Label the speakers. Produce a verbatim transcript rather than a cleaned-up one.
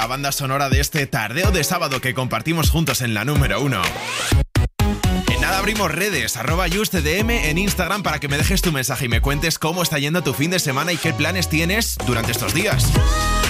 Speaker 1: la banda sonora de este tardeo de sábado que compartimos juntos en la número uno. En nada abrimos redes, arroba justdm en Instagram para que me dejes tu mensaje y me cuentes cómo está yendo tu fin de semana y qué planes tienes durante estos días.